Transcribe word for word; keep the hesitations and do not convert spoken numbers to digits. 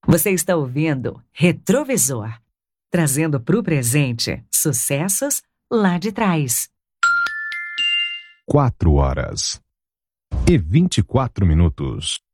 Você está ouvindo Retrovisor, trazendo para o presente sucessos lá de trás. Quatro horas e vinte e quatro minutos.